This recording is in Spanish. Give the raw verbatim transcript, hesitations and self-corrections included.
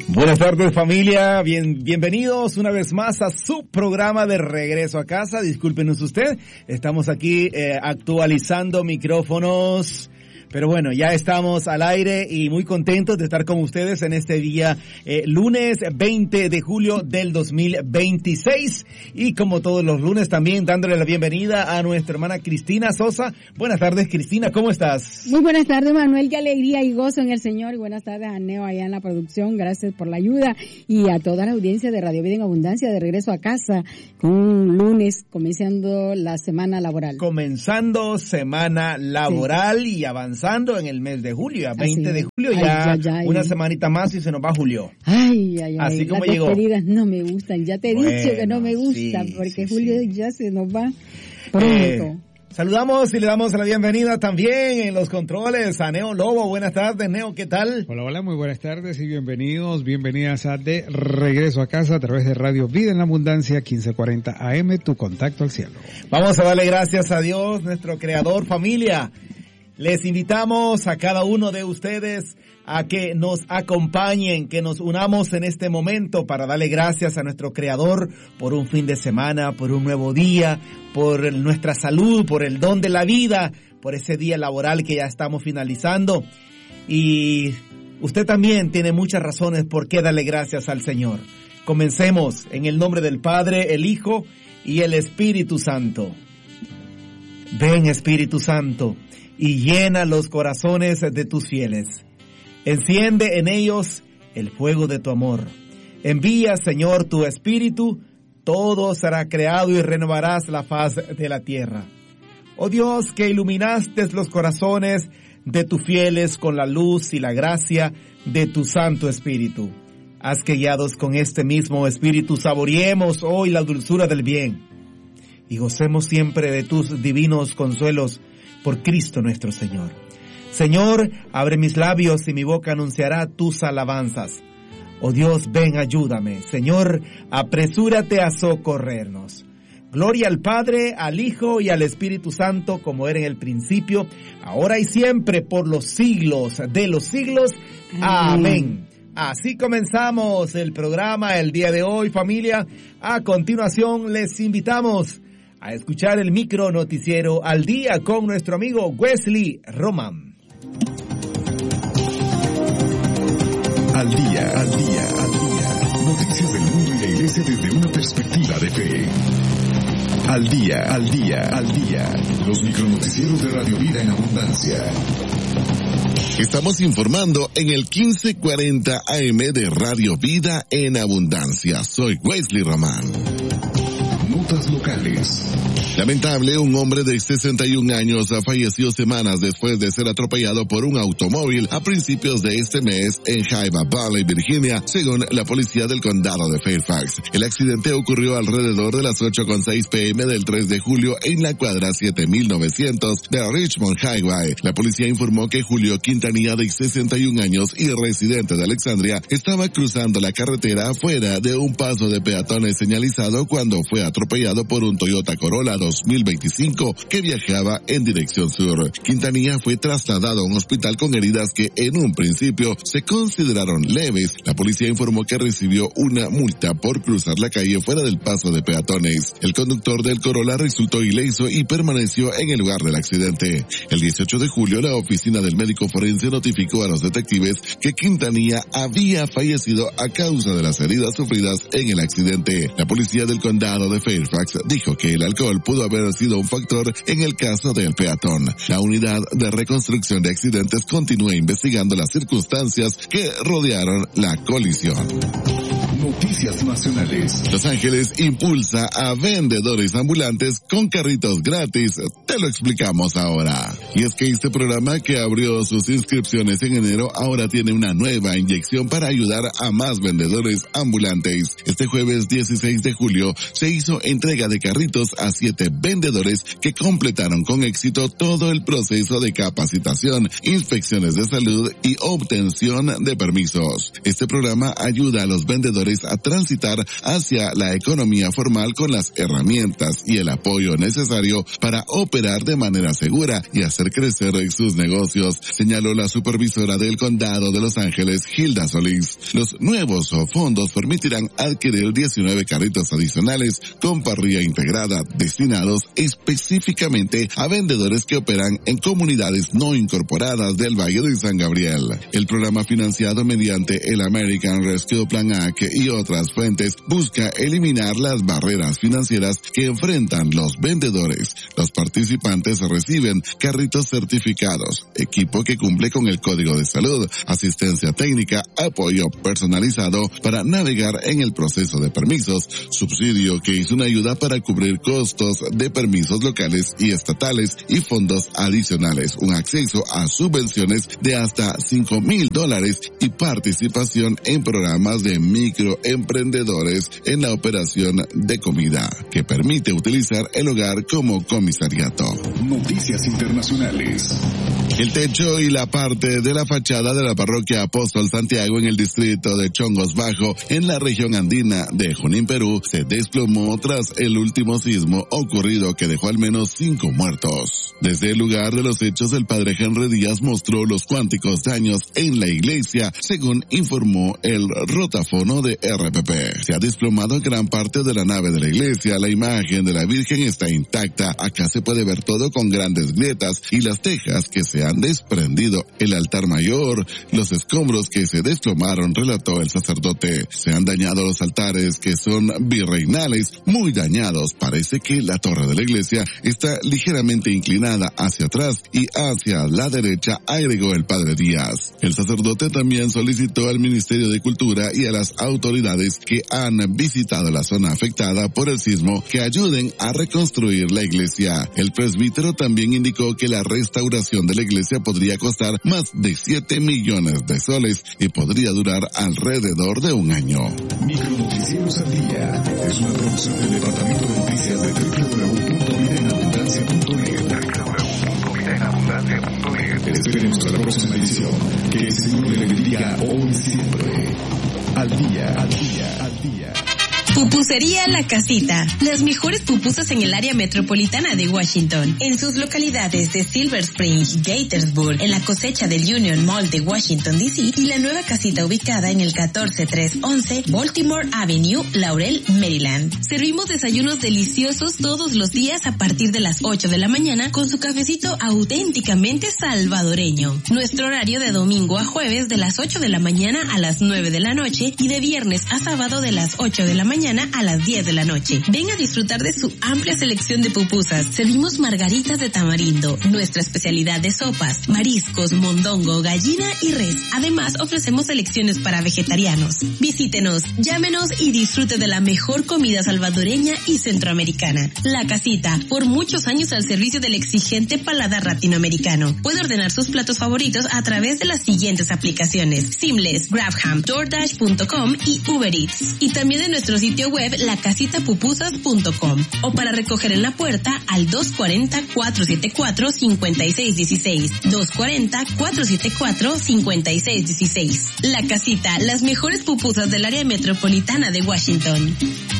Buenas tardes, familia. Bien, bienvenidos una vez más a su programa de Regreso a Casa. Discúlpenos usted, estamos aquí eh, actualizando micrófonos. Pero bueno, ya estamos al aire y muy contentos de estar con ustedes en este día, eh, lunes veinte de julio del dos mil veintiséis. Y como todos los lunes también dándole la bienvenida a nuestra hermana Cristina Sosa. Buenas tardes, Cristina, ¿cómo estás? Muy buenas tardes, Manuel, qué alegría y gozo en el Señor. Y buenas tardes a Neo allá en la producción, gracias por la ayuda. Y a toda la audiencia de Radio Vida en Abundancia, de regreso a casa, con un lunes comenzando la semana laboral. Comenzando semana laboral sí. Y avanzando. En el mes de julio, a veinte Así. de julio, ay, ya, ya, ya una semanita más y se nos va julio. Ay, ay, ay. Así como las llegó. Las despedidas no me gustan, ya te he bueno, dicho que no me gustan, sí, porque sí, julio sí. ya se nos va pronto. Eh, saludamos y le damos la bienvenida también en los controles a Neo Lobo. Buenas tardes, Neo, ¿qué tal? Hola, hola, muy buenas tardes y bienvenidos, bienvenidas a De Regreso a Casa a través de Radio Vida en la Abundancia, quince cuarenta A M, tu contacto al cielo. Vamos a darle gracias a Dios, nuestro creador, familia. Les invitamos a cada uno de ustedes a que nos acompañen, que nos unamos en este momento para darle gracias a nuestro Creador por un fin de semana, por un nuevo día, por nuestra salud, por el don de la vida, por ese día laboral que ya estamos finalizando. Y usted también tiene muchas razones por qué darle gracias al Señor. Comencemos en el nombre del Padre, el Hijo y el Espíritu Santo. Ven, Espíritu Santo, y llena los corazones de tus fieles. Enciende en ellos el fuego de tu amor. Envía, Señor, tu Espíritu, todo será creado y renovarás la faz de la tierra. Oh Dios, que iluminaste los corazones de tus fieles con la luz y la gracia de tu Santo Espíritu. Haz que guiados con este mismo Espíritu saboreemos hoy la dulzura del bien y gocemos siempre de tus divinos consuelos por Cristo nuestro Señor. Señor, abre mis labios y mi boca anunciará tus alabanzas. Oh Dios, ven, ayúdame. Señor, apresúrate a socorrernos. Gloria al Padre, al Hijo y al Espíritu Santo, como era en el principio, ahora y siempre, por los siglos de los siglos. Amén. Así comenzamos el programa el día de hoy, familia. A continuación, les invitamos a escuchar el micro noticiero al día con nuestro amigo Wesley Román. Al día, al día, al día. Noticias del mundo y la iglesia desde una perspectiva de fe. Al día, al día, al día. Los micronoticieros de Radio Vida en Abundancia. Estamos informando en el quince cuarenta A M de Radio Vida en Abundancia. Soy Wesley Román. Notas locales. Lamentable, un hombre de sesenta y un años falleció semanas después de ser atropellado por un automóvil a principios de este mes en Hyba Valley, Virginia, según la policía del condado de Fairfax. El accidente ocurrió alrededor de las ocho con seis pe eme del tres de julio en la cuadra siete mil novecientos de Richmond Highway. La policía informó que Julio Quintanilla, de sesenta y un años y residente de Alexandria, estaba cruzando la carretera fuera de un paso de peatones señalizado cuando fue atropellado por un Toyota Corolla dos mil veinticinco que viajaba en dirección sur. Quintanilla fue trasladado a un hospital con heridas que en un principio se consideraron leves. La policía informó que recibió una multa por cruzar la calle fuera del paso de peatones. El conductor del Corolla resultó ileso y permaneció en el lugar del accidente. El dieciocho de julio, la oficina del médico forense notificó a los detectives que Quintanilla había fallecido a causa de las heridas sufridas en el accidente. La policía del condado de Fairfax dijo que el alcohol pudo haber sido un factor en el caso del peatón. La unidad de reconstrucción de accidentes continúa investigando las circunstancias que rodearon la colisión. Noticias nacionales. Los Ángeles impulsa a vendedores ambulantes con carritos gratis. Te lo explicamos ahora. Y es que este programa, que abrió sus inscripciones en enero, ahora tiene una nueva inyección para ayudar a más vendedores ambulantes. Este jueves dieciséis de julio se hizo entrega de carritos a siete vendedores que completaron con éxito todo el proceso de capacitación, inspecciones de salud y obtención de permisos. Este programa ayuda a los vendedores ayudándoles a transitar hacia la economía formal con las herramientas y el apoyo necesario para operar de manera segura y hacer crecer sus negocios, señaló la supervisora del Condado de Los Ángeles, Hilda Solís. Los nuevos fondos permitirán adquirir diecinueve carritos adicionales con parrilla integrada destinados específicamente a vendedores que operan en comunidades no incorporadas del Valle de San Gabriel. El programa, financiado mediante el American Rescue Plan Act y otras fuentes, busca eliminar las barreras financieras que enfrentan los vendedores. Los participantes reciben carritos certificados, equipo que cumple con el Código de Salud, asistencia técnica, apoyo personalizado para navegar en el proceso de permisos, subsidio que es una ayuda para cubrir costos de permisos locales y estatales y fondos adicionales, un acceso a subvenciones de hasta cinco mil dólares y participación en programas de microemprendedores en la operación de comida, que permite utilizar el hogar como comisariato. Noticias internacionales. El techo y la parte de la fachada de la parroquia Apóstol Santiago en el distrito de Chongos Bajo, en la región andina de Junín, Perú, se desplomó tras el último sismo ocurrido que dejó al menos cinco muertos. Desde el lugar de los hechos, el padre Henry Díaz mostró los cuánticos daños en la iglesia, según informó el rotafono de R P P. Se ha desplomado gran parte de la nave de la iglesia, la imagen de la Virgen está intacta, acá se puede ver todo con grandes grietas y las tejas que se han desprendido, el altar mayor, los escombros que se desplomaron, relató el sacerdote. Se han dañado los altares que son virreinales, muy dañados. Parece que la torre de la iglesia está ligeramente inclinada hacia atrás y hacia la derecha, agregó el padre Díaz. El sacerdote también solicitó al Ministerio de Cultura y a las autoridades que han visitado la zona afectada por el sismo que ayuden a reconstruir la iglesia. El presbítero también indicó que la restauración de la iglesia podría costar más de siete millones de soles y podría durar alrededor de un año. Micronoticieros al día es una producción del Departamento de Noticias de doble u doble u doble u punto vida en abundancia punto net. doble u doble u doble u punto vida en abundancia punto net. Esperemos hasta la próxima edición. Que el Señor le bendiga hoy y siempre. Al día, al día, al día. Pupusería La Casita. Las mejores pupusas en el área metropolitana de Washington. En sus localidades de Silver Spring, Gaithersburg, en la cosecha del Union Mall de Washington, D C y la nueva casita ubicada en el catorce tres once Baltimore Avenue, Laurel, Maryland. Servimos desayunos deliciosos todos los días a partir de las ocho de la mañana con su cafecito auténticamente salvadoreño. Nuestro horario de domingo a jueves de las ocho de la mañana a las nueve de la noche y de viernes a sábado de las ocho de la mañana a las diez de la noche. Ven a disfrutar de su amplia selección de pupusas. Servimos margaritas de tamarindo, nuestra especialidad de sopas, mariscos, mondongo, gallina y res. Además, ofrecemos selecciones para vegetarianos. Visítenos, llámenos y disfrute de la mejor comida salvadoreña y centroamericana. La Casita, por muchos años al servicio del exigente paladar latinoamericano. Puede ordenar sus platos favoritos a través de las siguientes aplicaciones: Seamless, GrabHam, DoorDash punto com y Uber Eats. Y también de nuestro sitio web la casita pupusas punto com o para recoger en la puerta al dos cuatro cero, cuatro siete cuatro, cinco seis uno seis, dos cuatro cero, cuatro siete cuatro, cinco seis uno seis. La Casita, las mejores pupusas del área metropolitana de Washington.